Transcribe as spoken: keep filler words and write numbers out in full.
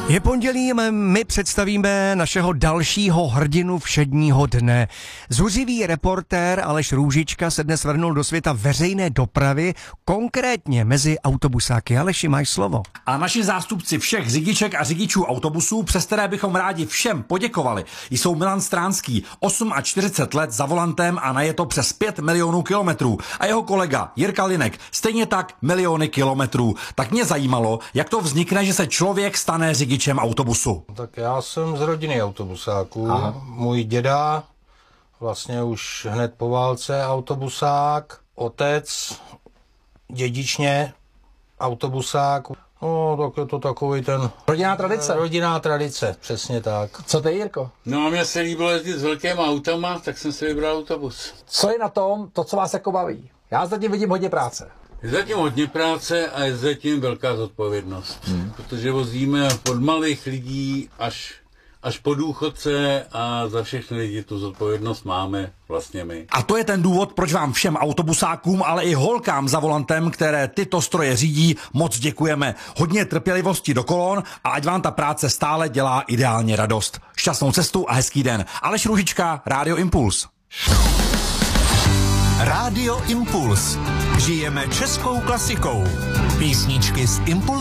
Je pondělí, my představíme našeho dalšího hrdinu všedního dne. Zuřivý reportér Aleš Růžička se dnes vrhnul do světa veřejné dopravy, konkrétně mezi autobusáky. Aleši, máš slovo. A naši zástupci všech řidiček a řidičů autobusů, přes které bychom rádi všem poděkovali, jsou Milan Stránský, čtyřicet osm let za volantem a najeto přes pět milionů kilometrů. A jeho kolega Jirka Linek, stejně tak miliony kilometrů. Tak mě zajímalo, jak to vznikne, že se člověk stane řidičem autobusu. Tak já jsem z rodiny autobusáků. Aha. Můj děda, vlastně už hned po válce autobusák, otec dědičně autobusák. No, tak je to takový ten... Rodinná tradice. Rodinná tradice, přesně tak. Co ty, Jirko? No, mě se líbilo jezdit s velkýma autama, tak jsem si vybral autobus. Co je na tom, to, co vás jako baví? Já zatím vidím hodně práce. Je zatím hodně práce a je zatím velká zodpovědnost. Hmm. Protože vozíme od malých lidí až, až po důchodce a za všechny lidi tu zodpovědnost máme vlastně my. A to je ten důvod, proč vám všem autobusákům, ale i holkám za volantem, které tyto stroje řídí, moc děkujeme. Hodně trpělivosti do kolon a ať vám ta práce stále dělá ideálně radost. Šťastnou cestu a hezký den. Aleš Růžička, Rádio Impuls. Rádio Impuls. Žijeme českou klasikou. Písničky z Impuls.